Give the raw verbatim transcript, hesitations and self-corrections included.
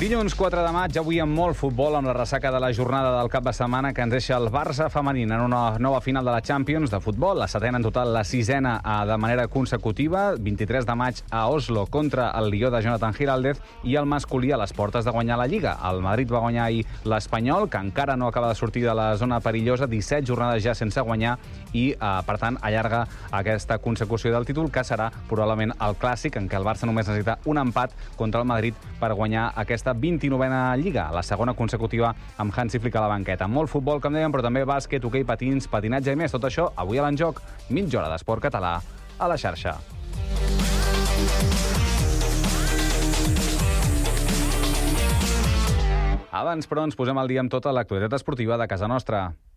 Dilluns quatre de maig, avui amb molt futbol, amb la ressaca de la jornada del cap de setmana que ens deixa el Barça femení en una nova final de la Champions de futbol, la setena en total, la sisena de manera consecutiva, vint-i-tres de maig a Oslo contra el Lió de Jonathan Giraldez, i el masculí a les portes de guanyar la Lliga. El Madrid va guanyar ahir l'Espanyol, que encara no acaba de sortir de la zona perillosa, disset jornades ja sense guanyar, i eh, per tant allarga aquesta consecució del títol, que serà probablement el clàssic en què el Barça només necessita un empat contra el Madrid per guanyar aquesta vint-i-novena Lliga, la segona consecutiva amb Hansi Flick a la banqueta. Molt futbol, com dèiem, però també bàsquet, hoquei patins, patinatge i més. Tot això avui a l'Enjoc, mitja hora d'esport català a la xarxa. Abans, però, ens posem al dia amb tota l'actualitat esportiva de casa nostra.